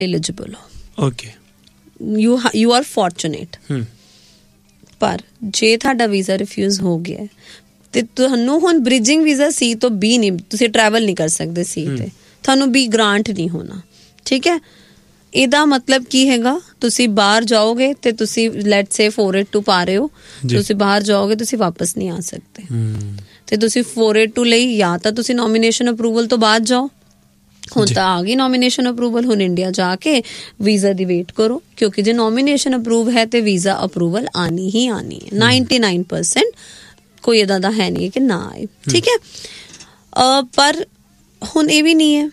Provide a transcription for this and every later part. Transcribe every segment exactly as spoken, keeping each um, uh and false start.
Eligible हो। Okay, you you are fortunate. पर ਜੇ ਤੁਹਾਡਾ ਵੀਜ਼ਾ ਰਿਫਿਊਜ਼ ਹੋ ਗਿਆ ਤੇ ਤੁਹਾਨੂੰ ਹੁਣ ਬ੍ਰਿਜਿੰਗ ਵੀਜ਼ਾ ਸੀ ਤੋਂ ਬੀ ਨਹੀਂ, ਤੁਸੀਂ ਟਰੈਵਲ ਨਹੀਂ ਕਰ ਸਕਦੇ ਸੀ ਤੇ ਤੁਹਾਨੂੰ ਬੀ ਗ੍ਰਾਂਟ ਨਹੀਂ ਹੋਣਾ। ਠੀਕ ਹੈ, ਇਹਦਾ ਮਤਲਬ ਕੀ ਹੈਗਾ? ਤੁਸੀਂ ਬਾਹਰ ਜਾਓਗੇ ਤੇ ਤੁਸੀਂ ਲੈਟਸ ਸੇ four eighty-two ਪਾ ਰਹੇ ਹੋ, ਤੁਸੀਂ ਬਾਹਰ ਜਾਓਗੇ ਤੁਸੀਂ ਵਾਪਸ ਨਹੀਂ ਆ ਸਕਦੇ ਤੇ ਤੁਸੀਂ four eighty-two ਲਈ ਜਾਂ ਤਾਂ ਤੁਸੀਂ ਨੋਮੀਨੇਸ਼ਨ ਅਪਰੂਵਲ ਤੋਂ ਬਾਅਦ ਜਾਓ। ਹੁਣ ਤਾਂ ਆ ਗਈ ਨੋਮੀਨੇਸ਼ਨ ਅਪਰੂਵਲ, ਹੁਣ ਇੰਡੀਆ ਜਾ ਕੇ ਵੀਜ਼ਾ ਦੀ ਵੇਟ ਕਰੋ, ਕਿਉਂਕਿ ਜੇ ਨੋਮੀਨੇਸ਼ਨ ਅਪਰੂਵ ਹੈ ਤੇ ਵੀਜ਼ਾ ਅਪਰੂਵਲ ਆਣੀ ਹੀ ਆਣੀ ਹੈ। ਨਾਈਨਟੀ ਨਾਈਨ ਪਰਸੈਂਟ ਕੋਈ ਏਦਾਂ ਦਾ ਹੈ ਨਹੀਂ ਕਿ ਨਾ ਆਏ। ਠੀਕ ਹੈ, ਪਰ ਹੁਣ ਇਹ ਵੀ ਨਹੀਂ ਹੈ,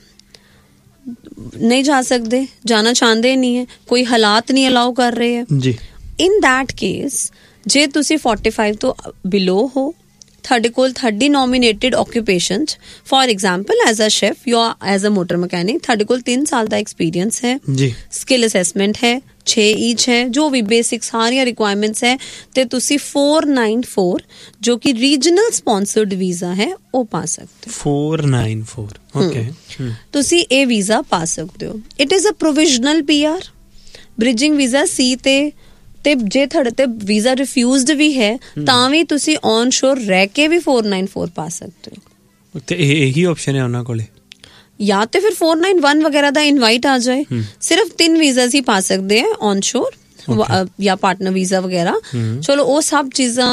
ਨਹੀਂ ਜਾ ਸਕਦੇ, ਜਾਣਾ ਚਾਹੁੰਦੇ ਨਹੀਂ ਹੈ, ਕੋਈ ਹਾਲਾਤ ਨਹੀਂ ਅਲਾਉ ਕਰ ਰਹੇ ਹੈ ਜੀ। ਇਨ ਦੈਟ ਕੇਸ ਜੇ ਤੁਸੀਂ forty-five ਤੋਂ ਬਿਲੋ ਹੋ, ਤੁਹਾਡੇ ਕੋਲ ਤੁਹਾਡੀ ਨੋਮੀਨੇਟਿਡ occupation for example as a chef ਜਾਂ ਐਜ਼ ਅ ਮੋਟਰ ਮਕੈਨਿਕ, ਤੁਹਾਡੇ ਕੋਲ ਤਿੰਨ ਸਾਲ ਦਾ ਐਕਸਪੀਰੀਅੰਸ ਹੈ ਜੀ, ਸਕਿੱਲ ਅਸੈਸਮੈਂਟ ਹੈ, ਛੇ ਈਚ ਹੈ, ਜੋ ਵੀ ਬੇਸਿਕ ਸਾਰੀਆਂ ਰਿਕੁਆਇਰਮੈਂਟਸ ਹੈ, ਤੇ ਤੁਸੀਂ four ninety-four ਜੋ ਕਿ ਰੀਜਨਲ ਸਪਾਂਸਰਡ ਵੀਜ਼ਾ ਹੈ ਉਹ ਪਾ ਸਕਦੇ ਹੋ। four ninety-four ਓਕੇ, ਤੁਸੀਂ ਇਹ ਵੀਜ਼ਾ ਪਾ ਸਕਦੇ ਹੋ। It is a ਪ੍ਰੋਵਿਜ਼ਨਲ PR, bridging visa ਸੀ ਤੇ ਤੇ ਜੇ ਤੁਹਾਡੇ ਤੇ ਵੀਜ਼ਾ ਰਿਫਿਊਜ਼ਡ ਵੀ ਹੈ ਤਾਂ ਵੀ ਤੁਸੀਂ ਔਨ ਸ਼ੋਰ ਰਹਿ ਕੇ ਵੀ four ninety-four ਪਾ ਸਕਦੇ ਹੋ। ਤੇ ਇਹ ਇਹੀ ਆਪਸ਼ਨ ਹੈ ਉਹਨਾਂ ਕੋਲੇ, ਜਾਂ ਤੇ ਫਿਰ four ninety-one ਵਗੈਰਾ ਦਾ ਇਨਵਾਈਟ ਆ ਜਾਏ। ਸਿਰਫ ਤਿੰਨ ਵੀਜ਼ਾਸ ਹੀ ਪਾ ਸਕਦੇ ਆ, ਔਨ ਸ਼ੋਰ ਜਾਂ ਪਾਰਟਨਰ ਵੀਜ਼ਾ ਵਗੈਰਾ। ਚਲੋ ਉਹ ਸਭ ਚੀਜ਼ਾਂ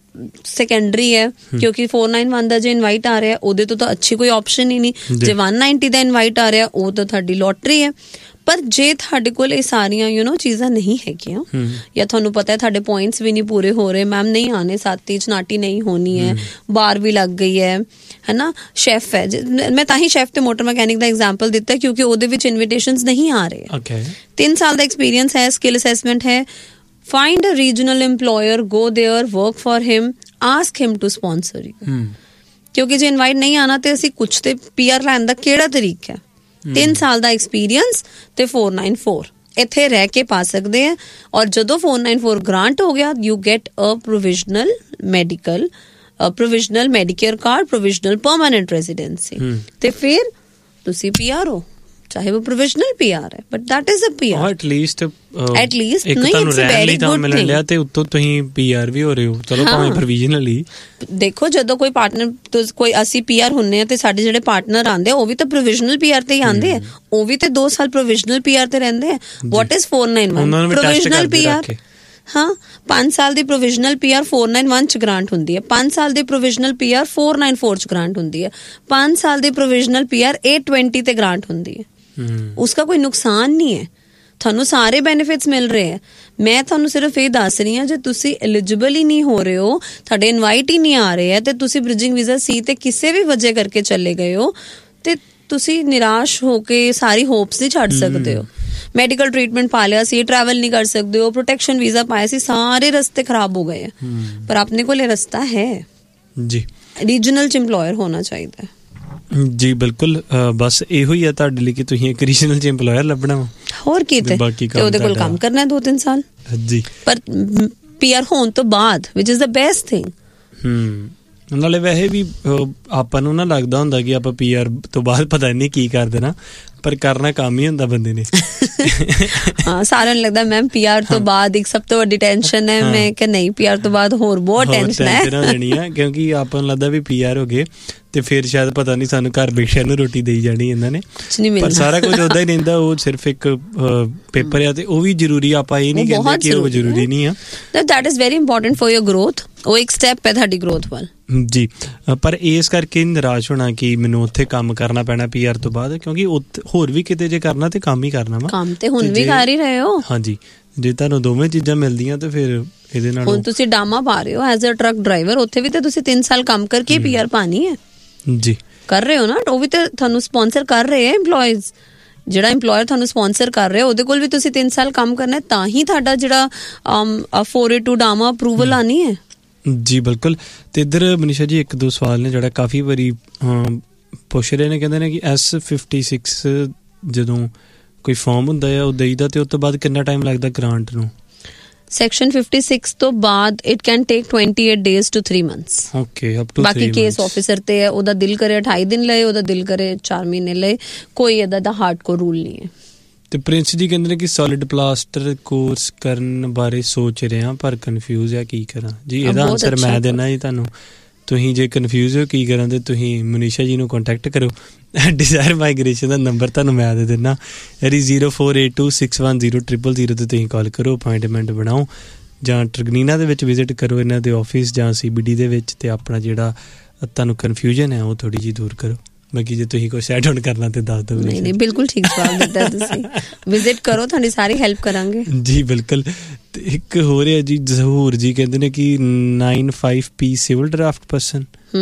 ਸੈਕੰਡਰੀ ਹੈ, ਕਿਉਂਕਿ four ninety-one ਦਾ ਜੇ ਇਨਵਾਈਟ ਆ ਰਿਹਾ ਉਹਦੇ ਤੋਂ ਤਾਂ ਅੱਛੀ ਕੋਈ ਆਪਸ਼ਨ ਹੀ ਨਹੀਂ। ਜੇ one ninety ਦਾ ਇਨਵਾਈਟ ਆ ਰਿਹਾ ਉਹ ਤਾਂ ਤੁਹਾਡੀ ਲੋਟਰੀ ਹੈ। ਪਰ ਜੇ ਤੁਹਾਡੇ ਕੋਲ ਇਹ ਸਾਰੀਆਂ ਯੂ ਨੋ ਚੀਜ਼ਾਂ ਨਹੀਂ ਹੈਗੀਆਂ, ਜਾਂ ਤੁਹਾਨੂੰ ਪਤਾ ਹੈ ਤੁਹਾਡੇ ਪੁਆਇੰਟਸ ਵੀ ਨਹੀਂ ਪੂਰੇ ਹੋ ਰਹੇ, ਮੈਮ ਨਹੀਂ ਆਣੇ, ਸਾਥੀ ਚਨਾਟੀ ਨਹੀਂ ਹੋਣੀ ਹੈ, ਬਾਰ ਵੀ ਲੱਗ ਗਈ ਹੈ, ਹੈ ਨਾ, ਸ਼ੈਫ ਹੈ, ਮੈਂ ਤਾਂ ਹੀ ਸ਼ੈਫ ਤੇ ਮੋਟਰ ਮਕੈਨਿਕ ਦਾ ਐਗਜ਼ਾਮਪਲ ਦਿੱਤਾ ਕਿਉਂਕਿ ਉਹਦੇ ਵਿੱਚ ਇਨਵੀਟੇਸ਼ਨਸ ਨਹੀਂ ਆ ਰਹੇ। ਤਿੰਨ ਸਾਲ ਦਾ ਐਕਸਪੀਰੀਅੰਸ ਹੈ, ਸਕਿੱਲ ਅਸੈਸਮੈਂਟ ਹੈ, find a regional employer, go there, work for him, ask him to sponsor you। ਕਿਉਂਕਿ ਜੇ ਇਨਵਾਈਟ ਨਹੀਂ ਆਣਾ ਤੇ ਅਸੀਂ ਕੁਛ ਤੇ ਪੀਆਰ ਲੈਣ ਦਾ ਕਿਹੜਾ ਤਰੀਕਾ ਹੈ? ਤਿੰਨ ਸਾਲ ਦਾ ਐਕਸਪੀਰੀਅੰਸ ਤੇ four ninety-four ਇੱਥੇ ਰਹਿ ਕੇ ਪਾ ਸਕਦੇ ਆ। ਔਰ ਜਦੋਂ four ninety-four ਗ੍ਰਾਂਟ ਹੋ ਗਿਆ, you get a ਪ੍ਰੋਵਿਜ਼ਨਲ medical, ਪ੍ਰੋਵਿਜ਼ਨਲ Medicare card, ਪ੍ਰੋਵਿਜ਼ਨਲ permanent residency, ਤੇ ਫਿਰ ਤੁਸੀਂ ਪੀਆਰ ਹੋ, ਚਾਹੇ ਉਹ ਪ੍ਰੋਵਿਜ਼ਨਲ ਪੀਆਰ ਹੈ, but that is a PR. At least at least ਇੱਕ ਤੁਹਾਨੂੰ ਰਹਿਣ ਲਈ ਤਾਂ ਮਿਲ ਲਿਆ ਤੇ ਉੱਤੋਂ ਤੁਸੀਂ ਪੀਆਰ ਵੀ ਹੋ ਰਹੇ ਹੋ, ਚਲੋ ਭਾਵੇਂ ਪ੍ਰੋਵਿਜ਼ਨਲੀ। ਦੇਖੋ ਜਦੋਂ ਕੋਈ ਪਾਰਟਨਰ, ਕੋਈ ਅਸੀਂ ਪੀਆਰ ਹੁੰਨੇ ਆ ਤੇ ਸਾਡੇ ਜਿਹੜੇ ਪਾਰਟਨਰ ਆਉਂਦੇ ਆ ਉਹ ਵੀ ਤਾਂ ਪ੍ਰੋਵਿਜ਼ਨਲ ਪੀਆਰ ਤੇ ਹੀ ਆਉਂਦੇ ਆ, ਉਹ ਵੀ ਤੇ ਦੋ ਸਾਲ ਪ੍ਰੋਵਿਜ਼ਨਲ ਪੀਆਰ ਤੇ ਰਹਿੰਦੇ ਆ। What is four ninety-one ਪ੍ਰੋਵਿਜ਼ਨਲ PR? ਹਾਂ, ਪੰਜ ਸਾਲ ਦੀ ਪ੍ਰੋਵਿਜ਼ਨਲ ਪੀਆਰ four ninety-one ਚ ਗ੍ਰਾਂਟ ਹੁੰਦੀ ਹੈ, ਪੰਜ ਸਾਲ ਦੀ ਪ੍ਰੋਵਿਜ਼ਨਲ ਪੀਆਰ four ninety-four ਚ ਗ੍ਰਾਂਟ ਹੁੰਦੀ ਹੈ, ਪੰਜ ਸਾਲ ਦੀ ਪ੍ਰੋਵਿਜ਼ਨਲ ਪੀਆਰ eight twenty ਤੇ ਗ੍ਰਾਂਟ ਹੁੰਦੀ ਹੈ। ਉਸਕਾ ਕੋਈ ਨੁਕਸਾਨ ਨਹੀਂ ਹੈ, ਤੁਹਾਨੂੰ ਸਾਰੇ ਬੈਨੀਫਿਟਸ ਮਿਲ ਰਹੇ ਹੈ। ਮੈਂ ਤੁਹਾਨੂੰ ਸਿਰਫ ਇਹ ਦੱਸ ਰਹੀ ਹਾਂ ਜੇ ਤੁਸੀਂ ਐਲੀਜੀਬਲ ਹੀ ਨਹੀਂ ਹੋ ਰਹੇ ਹੋ, ਤੁਹਾਡੇ ਇਨਵਾਈਟ ਹੀ ਨਹੀਂ ਆ ਰਹੇ ਹੈ ਤੇ ਤੁਸੀਂ ਬ੍ਰਿਜਿੰਗ ਵੀਜ਼ਾ ਸੀ ਤੇ ਕਿਸੇ ਵੀ ਵਜ੍ਹਾ ਕਰਕੇ ਚਲੇ ਗਏ ਹੋ ਤੇ ਤੁਸੀਂ ਨਿਰਾਸ਼ ਹੋ ਕੇ ਸਾਰੀ ਹੋਪਸ ਨਹੀਂ ਛੱਡ ਸਕਦੇ ਹੋ। ਮੈਡੀਕਲ ਟ੍ਰੀਟਮੈਂਟ ਪਾ ਲਿਆ ਸੀ, ਟਰੈਵਲ ਨਹੀਂ ਕਰ ਸਕਦੇ ਹੋ, ਪ੍ਰੋਟੈਕਸ਼ਨ ਵੀਜ਼ਾ ਪਾਇਆ ਸੀ, ਸਾਰੇ ਰਸਤੇ ਖਰਾਬ ਹੋ ਗਏ ਹੈ। ਪਰ ਆਪਣੇ ਕੋਲ ਇਹ ਰਸਤਾ ਹੈ ਜੀ, ਰੀਜਨਲ ਚ ਇੰਪਲੋਇਰ ਹੋਣਾ ਚਾਹੀਦਾ ਹੈ ਜੀ। ਬਿਲਕੁਲ, ਬਸ ਇਹੋ ਹੀ ਹੈ ਤੁਹਾਡੇ ਲਈ ਕਿ ਤੁਸੀਂ ਇੱਕ ਰੀਜਨਲ ਚ ਇੰਪਲੋਇਰ ਲੱਭਣਾ ਵਾ, ਹੋਰ ਕੀ ਤੇ ਉਹਦੇ ਕੋਲ ਕੰਮ ਕਰਨਾ ਦੋ ਤਿੰਨ ਸਾਲ ਜੀ। ਪਰ ਪੀਆਰ ਹੋਣ ਤੋਂ ਬਾਅਦ ਵਿਚ ਇਜ਼ ਦ ਬੈਸਟ ਥਿੰਗ। ਹਮ ਨਾਲੇ ਵੈਸੇ ਵੀ ਆਪਾਂ ਨੂੰ ਨਾ ਲੱਗਦਾ ਹੁੰਦਾ ਕਿ ਆਪਾਂ ਪੀਆਰ ਤੋਂ ਬਾਅਦ ਪਤਾ ਨਹੀਂ ਕੀ ਕਰ ਦੇਣਾ, ਪਰ ਕਰਨਾ ਕੰਮ ਹੀ ਹੁੰਦਾ ਬੰਦੇ ਨੇ। ਹਾਂ, ਸਾਰਿਆਂ ਨੂੰ ਲੱਗਦਾ ਮੈਮ ਪੀਆਰ ਤੋਂ ਬਾਅਦ ਇੱਕ ਸਭ ਤੋਂ ਵੱਡੀ ਟੈਨਸ਼ਨ ਹੈ। ਮੈਂ ਕਿ ਨਹੀਂ, ਪੀਆਰ ਤੋਂ ਬਾਅਦ ਹੋਰ ਬਹੁਤ ਟੈਨਸ਼ਨ ਹੈ ਦੇਣੀ ਆ, ਕਿਉਂਕਿ ਆਪਾਂ ਨੂੰ ਲੱਗਦਾ ਵੀ ਪੀਆਰ ਹੋ ਗਏ ਤੇ ਫਿਰ ਸ਼ਾਇਦ ਪਤਾ ਨਹੀਂ ਸਾਨੂੰ ਘਰ ਬੈਠਿਆਂ ਨੂੰ ਰੋਟੀ ਦੇਈ ਜਾਣੀ ਇਹਨਾਂ ਨੇ, ਪਰ ਸਾਰਾ ਕੁਝ ਉਦਾਂ ਹੀ ਰਹਿੰਦਾ। ਉਹ ਸਿਰਫ ਇੱਕ ਪੇਪਰ ਆ ਤੇ ਉਹ ਵੀ ਜ਼ਰੂਰੀ, ਆਪਾਂ ਇਹ ਨਹੀਂ ਕਹਿੰਦੇ ਕਿ ਉਹ ਜ਼ਰੂਰੀ ਨਹੀਂ ਆ। That is very important for your growth, ਉਹ ਇੱਕ ਸਟੈਪ ਹੈ ਤੁਹਾਡੀ ਗਰੋਥ ਵੱਲ ਜੀ। ਪਰ ਇਸ ਕਰਕੇ ਨਿਰਾਸ਼ ਹੋਣਾ ਕਿ ਮੈਨੂੰ ਉੱਥੇ ਕੰਮ ਕਰਨਾ ਪੈਣਾ ਪੀਆਰ ਤੋਂ ਬਾਅਦ, ਕਿਉਂਕਿ ਹੋਰ ਵੀ ਕਿਤੇ ਜੇ ਕਰਨਾ ਤੇ ਕੰਮ ਹੀ ਕਰਨਾ ਵਾ, ਕੰਮ ਤੇ ਹੁਣ ਵੀ ਕਰ ਹੀ ਰਹੇ ਹੋ। ਹਾਂਜੀ, ਜੇ ਤੁਹਾਨੂੰ ਦੋਵੇਂ ਚੀਜ਼ਾਂ ਮਿਲਦੀਆਂ ਤੇ ਫਿਰ ਇਹਦੇ ਨਾਲ ਹੁਣ ਤੁਸੀਂ ਡਾਮਾ ਪਾ ਰਹੇ ਹੋ ਐਜ਼ ਅ ਟਰੱਕ ਡਰਾਈਵਰ, ਉੱਥੇ ਵੀ ਤੇ ਤੁਸੀਂ ਤਿੰਨ ਸਾਲ ਕੰਮ ਕਰਕੇ ਪੀਆਰ ਪਾਣੀ ਹੈ ਜੀ, ਕਰ ਰਹੇ ਹੋ ਨਾ। ਉਹ ਵੀ ਤੇ ਤੁਹਾਨੂੰ ਸਪਾਂਸਰ ਕਰ ਰਹੇ ਹੈ ਇੰਪਲੋਇਜ਼, ਜਿਹੜਾ ਇੰਪਲੋਇਰ ਤੁਹਾਨੂੰ ਸਪਾਂਸਰ ਕਰ ਰਿਹਾ ਉਹਦੇ ਕੋਲ ਵੀ ਤੁਸੀਂ ਤਿੰਨ ਸਾਲ ਕੰਮ ਕਰਨਾ, ਤਾਂ ਹੀ ਤੁਹਾਡਾ ਜਿਹੜਾ four eighty-two ਡਾਮਾ ਅਪਰੂਵਲ ਆਣੀ ਹੈ ਜੀ। ਬਿਲਕੁਲ। ਤੇ ਇੱਧਰ ਮਨੀਸ਼ਾ ਜੀ ਇੱਕ ਦੋ ਸਵਾਲ ਨੇ ਜਿਹੜਾ ਕਾਫੀ ਵਾਰੀ ਪੁੱਛ ਰਹੇ ਨੇ, ਕਹਿੰਦੇ ਨੇ ਕਿ ਐਸ ਫਿਫਟੀ ਸਿਕਸ ਜਦੋਂ ਕੋਈ ਫਾਰਮ ਹੁੰਦਾ ਆ ਉਹ ਦੇਈਦਾ ਤੇ ਉਸ ਤੋਂ ਬਾਅਦ ਕਿੰਨਾ ਟਾਈਮ ਲੱਗਦਾ ਗ੍ਰਾਂਟ ਨੂੰ? ਸੈਕਸ਼ਨ fifty-six ਤੋਂ ਬਾਅਦ it can take twenty-eight days to three months। Okay, up to ਬਾਕੀ ਕੇਸ ਆਫਿਸਰ ਤੇ ਹੈ, ਉਹਦਾ ਦਿਲ ਕਰੇ ਅਠਾਈ ਦਿਨ ਲਏ, ਉਹਦਾ ਦਿਲ ਕਰੇ ਚਾਰ ਮਹੀਨੇ ਲਏ, ਕੋਈ ਇਹਦਾ ਦਾ ਹਾਰਡਕੋਰ ਰੂਲ ਨਹੀਂ ਹੈ। ਤੇ ਪ੍ਰਿੰਸ ਜੀ ਕਹਿੰਦੇ ਨੇ ਕਿ ਸੋਲਿਡ ਪਲਾਸਟਰ ਕੋਰਸ ਕਰਨ ਬਾਰੇ ਸੋਚ ਰਿਹਾ ਪਰ ਕਨਫਿਊਜ਼ ਆ ਕੀ ਕਰਾਂ ਜੀ। ਇਹਦਾ ਆਨਸਰ ਮੈਂ ਦੇਣਾ ਜੀ ਤੁਹਾਨੂੰ। ਤੁਸੀਂ ਜੇ ਕਨਫਿਊਜ਼ ਹੋ ਕੀ ਕਰਾਂ ਤੇ ਤੁਸੀਂ ਮਨੀਸ਼ਾ ਜੀ ਨੂੰ ਕੰਟੈਕਟ ਕਰੋ। ਡਿਜ਼ਾਇਰ ਮਾਈਗ੍ਰੇਸ਼ਨ ਦਾ ਨੰਬਰ ਤੁਹਾਨੂੰ ਮੈਂ ਦੇ ਦਿੰਦਾ, ਇਹਦੀ zero four eight two six one zero triple zero 'ਤੇ ਤੁਸੀਂ ਕਾਲ ਕਰੋ, ਅਪਾਇੰਟਮੈਂਟ ਬਣਾਓ ਜਾਂ ਟਰਗਨੀਨਾ ਦੇ ਵਿੱਚ ਵਿਜ਼ਿਟ ਕਰੋ ਇਹਨਾਂ ਦੇ ਆਫਿਸ ਜਾਂ ਸੀ ਬੀ ਡੀ ਦੇ ਵਿੱਚ, ਅਤੇ ਆਪਣਾ ਜਿਹੜਾ ਤੁਹਾਨੂੰ ਕਨਫਿਊਜ਼ਨ ਹੈ ਉਹ ਥੋੜ੍ਹੀ ਜਿਹੀ ਦੂਰ ਕਰੋ। ਬਾਕੀ ਜੇ ਤੁਸੀਂ ਕੁਛ ਐਡ ਆਨ ਕਰਨਾ ਤੇ ਦੱਸ ਦਿਓ। ਨਹੀਂ ਨਹੀਂ ਬਿਲਕੁਲ ਠੀਕ ਜਵਾਬ ਦਿੱਤਾ ਤੁਸੀਂ। ਵਿਜ਼ਿਟ ਕਰੋ, ਤੁਹਾਡੀ ਸਾਰੀ ਹੈਲਪ ਕਰਾਂਗੇ ਜੀ। ਬਿਲਕੁਲ। ਤੇ ਇੱਕ ਹੋ ਰਿਹਾ ਜੀ ਜ਼ਹੂਰ ਜੀ ਕਹਿੰਦੇ ਨੇ ਕਿ nine five P civil draft person,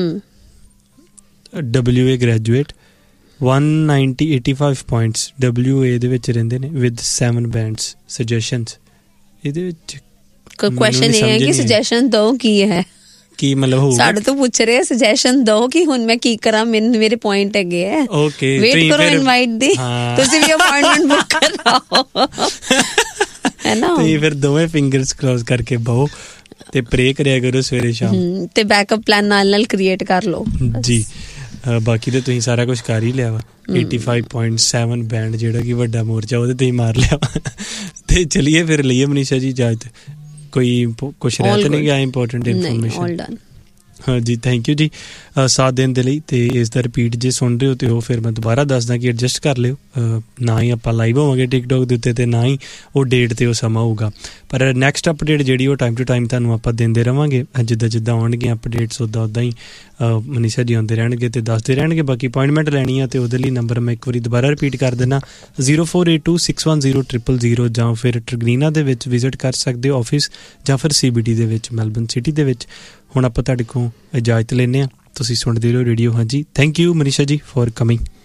W A graduate, one ninety eighty-five points, W A ਦੇ ਵਿੱਚ ਰਹਿੰਦੇ ਨੇ with seven bands suggestions। ਇਹਦੇ ਵਿੱਚ ਕੁਐਸਚਨ ਇਹ ਹੈ ਕਿ ਸੁਜੈਸ਼ਨ ਦੋ ਕੀ ਹੈ, ਕੀ ਮਤਲਬ ਹੋਊਗਾ? ਸਾਡੇ ਤੋਂ ਪੁੱਛ ਰਹੇ ਸੁਜੈਸ਼ਨ ਦੋ ਕਿ ਹੁਣ ਮੈਂ ਕੀ ਕਰਾਂ, ਮੈਨੂੰ ਮੇਰੇ ਪੁਆਇੰਟ ਹੈਗੇ ਹੈ। ਓਕੇ, ਵੇਟ ਕਰੋ ਇਨਵਾਈਟ ਦੀ, ਤੁਸੀਂ ਵੀ ਅਪਾਇੰਟਮੈਂਟ ਬੁੱਕ ਕਰਾਓ ਹੈ ਨਾ। ਤੇ ਫਿਰ ਦੋਵੇਂ ਫਿੰਗਰਸ ਕਲੋਜ਼ ਕਰਕੇ ਬਹੋ ਤੇ ਪ੍ਰੇ ਕਰਿਆ ਕਰੋ ਸਵੇਰੇ ਸ਼ਾਮ, ਤੇ ਬੈਕਅਪ ਪਲਾਨ ਨਾਲ ਨਾਲ ਕ੍ਰੀਏਟ ਕਰ ਲਓ ਜੀ। ਬਾਕੀ ਤਾਂ ਤੁਸੀਂ ਸਾਰਾ ਕੁਛ ਕਰ ਹੀ ਲਿਆ ਵਾ। Eighty five point seven band ਜਿਹੜਾ ਕਿ ਵੱਡਾ ਮੋਰਚਾ ਉਹਦੇ 'ਤੇ ਹੀ ਮਾਰ ਲਿਆ ਵਾ। ਤੇ ਚਲੀਏ ਫਿਰ ਲਈਏ ਮਨੀਸ਼ਾ ਜੀ ਇਜਾਜ਼ਤ। ਕੋਈ ਕੁਛ ਰਹਿ ਤਾਂ ਨਹੀਂ ਗਿਆ ਇੰਪੋਰਟੈਂਟ ਇਨਫੋਰਮੇਸ਼ਨ? ਹਾਂਜੀ, ਥੈਂਕ ਯੂ ਜੀ ਸਾਥ ਦੇਣ ਦੇ ਲਈ। ਅਤੇ ਇਸ ਦਾ ਰਿਪੀਟ ਜੇ ਸੁਣ ਰਹੇ ਹੋ ਤਾਂ ਉਹ ਫਿਰ ਮੈਂ ਦੁਬਾਰਾ ਦੱਸਦਾ ਕਿ ਐਡਜਸਟ ਕਰ ਲਿਓ। ਨਾ ਹੀ ਆਪਾਂ ਲਾਈਵ ਹੋਵਾਂਗੇ ਟਿਕਟੋਕ ਦੇ ਉੱਤੇ ਅਤੇ ਨਾ ਹੀ ਉਹ ਡੇਟ 'ਤੇ ਉਹ ਸਮਾਂ ਹੋਊਗਾ, ਪਰ ਨੈਕਸਟ ਅਪਡੇਟ ਜਿਹੜੀ ਉਹ ਟਾਈਮ ਟੂ ਟਾਈਮ ਤੁਹਾਨੂੰ ਆਪਾਂ ਦਿੰਦੇ ਰਹਾਂਗੇ। ਜਿੱਦਾਂ ਜਿੱਦਾਂ ਆਉਣਗੀਆਂ ਅਪਡੇਟਸ ਉੱਦਾਂ ਉੱਦਾਂ ਹੀ ਮਨੀਸ਼ਾ ਜੀ ਆਉਂਦੇ ਰਹਿਣਗੇ ਅਤੇ ਦੱਸਦੇ ਰਹਿਣਗੇ। ਬਾਕੀ ਅਪਾਇੰਟਮੈਂਟ ਲੈਣੀ ਆ ਅਤੇ ਉਹਦੇ ਲਈ ਨੰਬਰ ਮੈਂ ਇੱਕ ਵਾਰੀ ਦੁਬਾਰਾ ਰਿਪੀਟ ਕਰ ਦਿੰਦਾ, zero four eight two six one zero triple zero, ਜਾਂ ਫਿਰ ਟਰਗਨੀਨਾ ਦੇ ਵਿੱਚ ਵਿਜ਼ਿਟ ਕਰ ਸਕਦੇ ਹੋ ਆਫਿਸ, ਜਾਂ ਫਿਰ ਸੀ ਬੀ ਡੀ ਦੇ ਵਿੱਚ ਮੈਲਬਨ ਸਿਟੀ ਦੇ ਵਿੱਚ। ਹੁਣ ਆਪਾਂ ਤੁਹਾਡੇ ਕੋਲ ਇਜਾਜ਼ਤ ਲੈਂਦੇ ਹਾਂ, ਤੁਸੀਂ ਸੁਣਦੇ ਰਹੋ ਰੇਡੀਓ ਹਾਂਜੀ। ਥੈਂਕ ਯੂ ਮਨੀਸ਼ਾ ਜੀ ਫॉर ਕਮਿੰਗ।